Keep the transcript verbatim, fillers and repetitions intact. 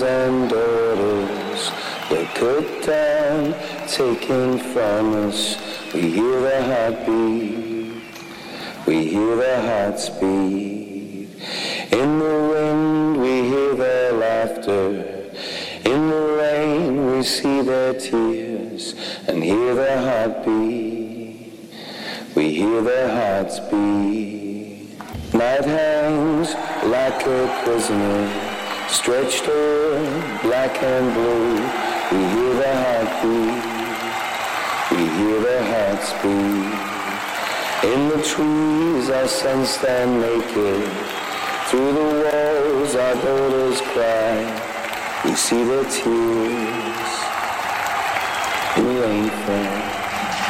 and daughters were cut down, taken from us. We hear their heartbeat, we hear their hearts beat. In the wind we hear their laughter, in the rain we see their tears and hear their heartbeat, we hear their hearts beat. Night hangs like a prisoner, stretched over black and blue. We hear their heartbeat, we hear their hearts beat. In the trees I sense them naked, through the walls our daughters cry. We see their tears, we ain't fair.